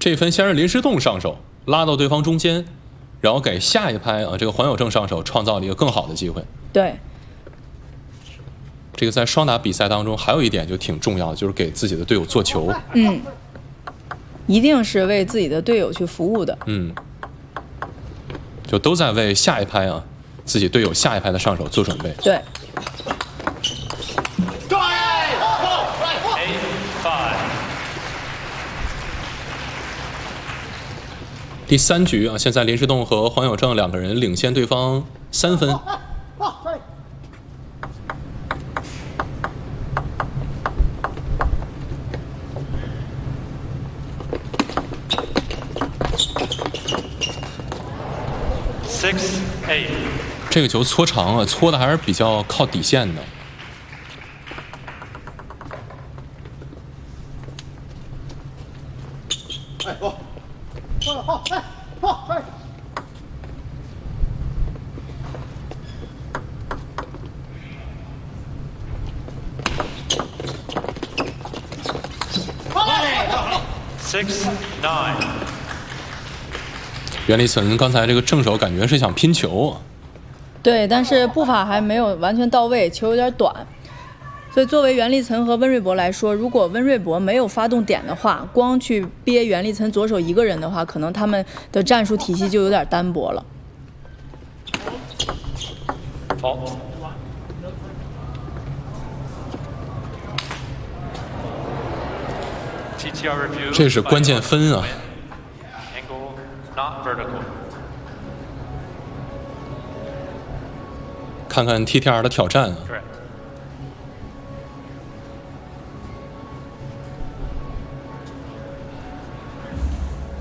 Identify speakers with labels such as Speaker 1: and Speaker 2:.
Speaker 1: 这一分先是林诗栋上手，拉到对方中间，然后给下一拍这个黄有正上手创造了一个更好的机会。
Speaker 2: 对。
Speaker 1: 这个在双打比赛当中还有一点就挺重要的，就是给自己的队友做球。
Speaker 2: 一定是为自己的队友去服务的。
Speaker 1: 就都在为下一拍自己队友下一拍的上手做准备。
Speaker 2: 对。
Speaker 1: 第3局现在林诗栋和黄有正2个人领先对方3分。这个球搓长搓的还是比较靠底线的。袁立岑刚才这个正手感觉是想拼球。
Speaker 2: 对，但是步伐还没有完全到位，球有点短。所以作为袁立岑和温瑞博来说，如果温瑞博没有发动点的话，光去憋袁立岑左手一个人的话，可能他们的战术体系就有点单薄了。
Speaker 1: 这是关键分啊！看看 TTR 的挑战